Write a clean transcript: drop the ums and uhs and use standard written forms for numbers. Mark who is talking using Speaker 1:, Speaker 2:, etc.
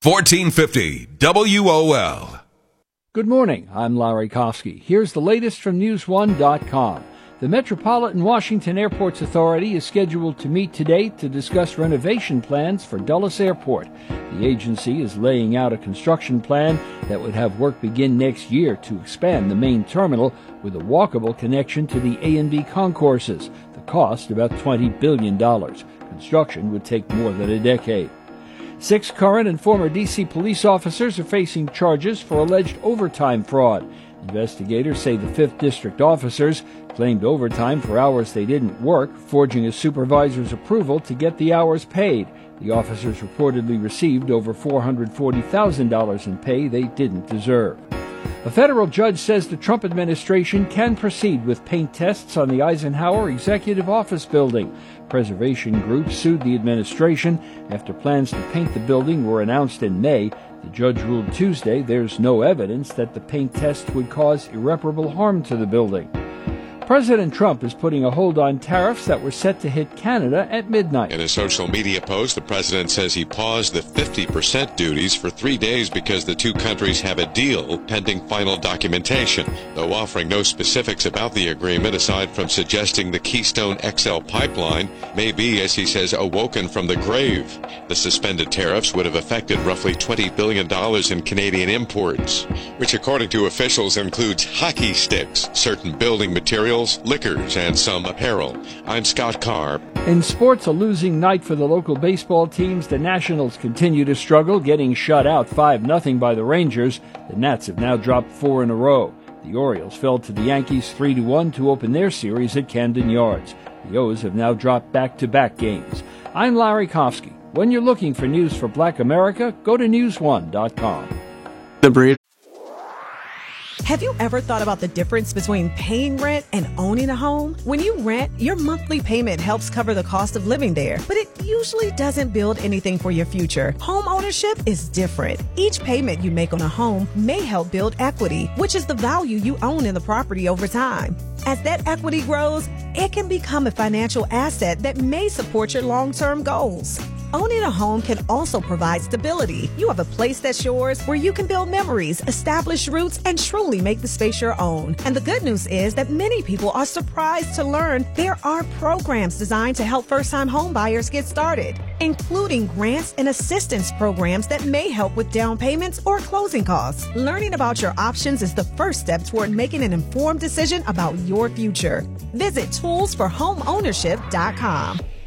Speaker 1: 1450 WOL.
Speaker 2: Good morning, I'm Larry Kofsky. Here's the latest from News1.com. The Metropolitan Washington Airports Authority is scheduled to meet today to discuss renovation plans for Dulles Airport. The agency is laying out a construction plan that would have work begin next year to expand the main terminal with a walkable connection to the A&B concourses. The cost, about $20 billion. Construction would take more than a decade. 6 current and former D.C. police officers are facing charges for alleged overtime fraud. Investigators say the 5th District officers claimed overtime for hours they didn't work, forging a supervisor's approval to get the hours paid. The officers reportedly received over $440,000 in pay they didn't deserve. A federal judge says the Trump administration can proceed with paint tests on the Eisenhower Executive Office building. Preservation groups sued the administration after plans to paint the building were announced in May. The judge ruled Tuesday there's no evidence that the paint test would cause irreparable harm to the building. President Trump is putting a hold on tariffs that were set to hit Canada at midnight.
Speaker 3: In a social media post, the president says he paused the 50% duties for 3 days because the two countries have a deal pending final documentation, though offering no specifics about the agreement aside from suggesting the Keystone XL pipeline may be, as he says, awoken from the grave. The suspended tariffs would have affected roughly $20 billion in Canadian imports, which according to officials includes hockey sticks, certain building materials, liquors, and some apparel. I'm Scott Carr.
Speaker 2: In sports, a losing night for the local baseball teams. The Nationals continue to struggle, getting shut out 5-0 by the Rangers. The Nats have now dropped 4 in a row. The Orioles fell to the Yankees 3-1 to open their series at Camden Yards. The O's have now dropped back-to-back games. I'm Larry Kofsky. When you're looking for news for Black America, go to News1.com.
Speaker 4: Have you ever thought about the difference between paying rent and owning a home? When you rent, your monthly payment helps cover the cost of living there, but it usually doesn't build anything for your future. Home ownership is different. Each payment you make on a home may help build equity, which is the value you own in the property over time. As that equity grows, it can become a financial asset that may support your long-term goals. Owning a home can also provide stability. You have a place that's yours where you can build memories, establish roots, and truly make the space your own. And the good news is that many people are surprised to learn there are programs designed to help first-time home buyers get started, including grants and assistance programs that may help with down payments or closing costs. Learning about your options is the first step toward making an informed decision about your future. Visit toolsforhomeownership.com.